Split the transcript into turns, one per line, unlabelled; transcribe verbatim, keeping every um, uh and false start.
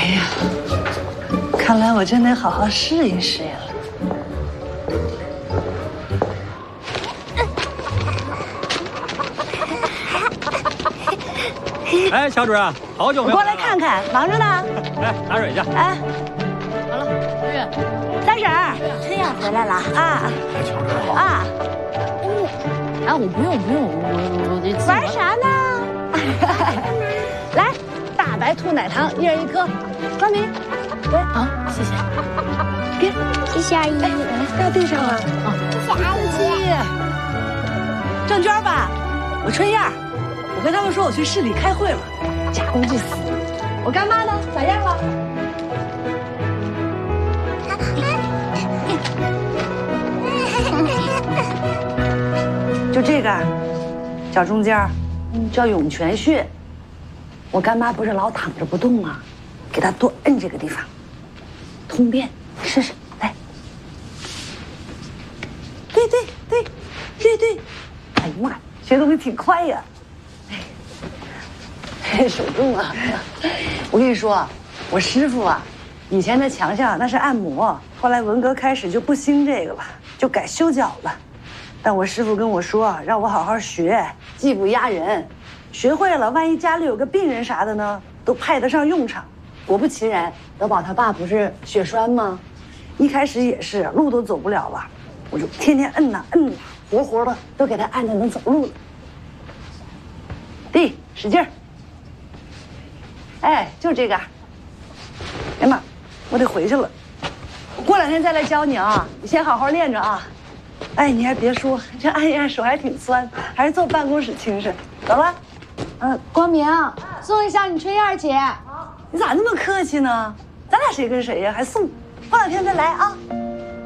呀，看来我真得好好适应适应了。
哎，乔主任，好久没有
过来看看，忙着呢。
来，拿水去。
哎，
好了，春月，
三婶儿，春燕回来了啊！
哎，乔主任好。
啊，
哎，我不用不用，我我我这
玩啥呢？来，大白兔奶糖，一人一颗。光明，给
啊，谢谢，
给，
谢谢阿姨。
哎，掉地上了。
啊，
谢谢阿姨。
郑娟吧，我春燕，我跟他们说我去市里开会了，假公济私。我干妈呢？咋样了？就这个，脚中间叫涌泉穴。我干妈不是老躺着不动吗？给她多摁这个地方，通便。试试，来。对对对，对对。哎呀妈，学东西挺快呀！哎，手重啊！我跟你说，我师傅啊，以前的强项那是按摩，后来文革开始就不兴这个了，就改修脚了。但我师傅跟我说，让我好好学，技不压人。学会了，万一家里有个病人啥的呢，都派得上用场。果不其然，德宝他爸不是血栓吗？一开始也是路都走不了了，我就天天摁呐摁呐，活活的都给他按的能走路了。弟，使劲儿！哎，就这个。哎呀妈，我得回去了，过两天再来教你啊，你先好好练着啊。哎，你还别说，这按一按手还挺酸，还是坐办公室轻省。走了。
嗯，光明，送一下你春燕姐。
你咋那么客气呢？咱俩谁跟谁呀？还送，过两天再来啊。